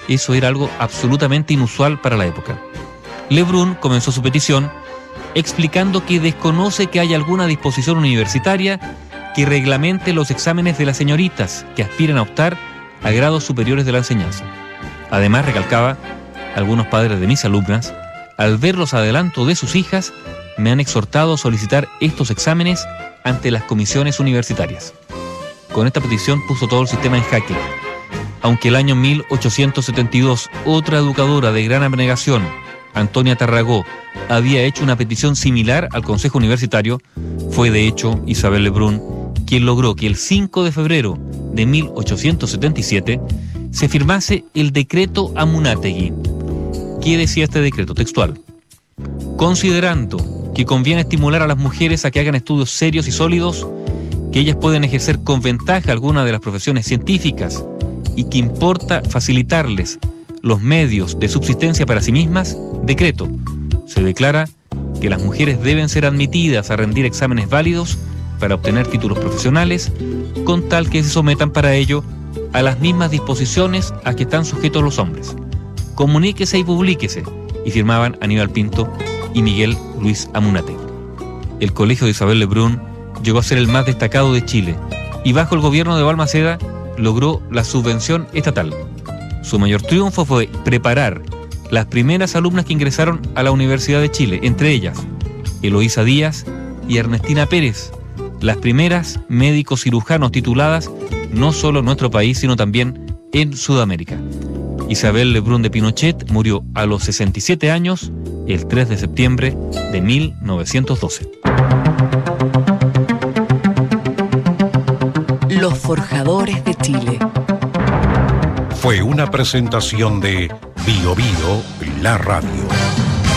Eso era algo absolutamente inusual para la época. Lebrun comenzó su petición explicando que desconoce que haya alguna disposición universitaria que reglamente los exámenes de las señoritas que aspiran a optar a grados superiores de la enseñanza. Además, recalcaba, algunos padres de mis alumnas, al ver los adelantos de sus hijas, me han exhortado a solicitar estos exámenes ante las comisiones universitarias. Con esta petición puso todo el sistema en jaque. Aunque el año 1872 otra educadora de gran abnegación, Antonia Tarragó, había hecho una petición similar al Consejo Universitario, fue de hecho Isabel Lebrun quien logró que el 5 de febrero de 1877 se firmase el decreto Amunátegui. ¿Qué decía este decreto? Textual. Considerando que conviene estimular a las mujeres a que hagan estudios serios y sólidos, que ellas pueden ejercer con ventaja alguna de las profesiones científicas y que importa facilitarles los medios de subsistencia para sí mismas, decreto. Se declara que las mujeres deben ser admitidas a rendir exámenes válidos para obtener títulos profesionales, con tal que se sometan para ello a las mismas disposiciones a que están sujetos los hombres. Comuníquese y publíquese, y firmaban Aníbal Pinto y Miguel Luis Amunátegui. El colegio de Isabel Lebrun llegó a ser el más destacado de Chile, y bajo el gobierno de Balmaceda logró la subvención estatal. Su mayor triunfo fue preparar las primeras alumnas que ingresaron a la Universidad de Chile, entre ellas Eloísa Díaz y Ernestina Pérez, las primeras médicos cirujanos tituladas no solo en nuestro país, sino también en Sudamérica. Isabel Lebrun de Pinochet murió a los 67 años el 3 de septiembre de 1912. Los Forjadores de Chile. Fue una presentación de Bio Bio, la radio.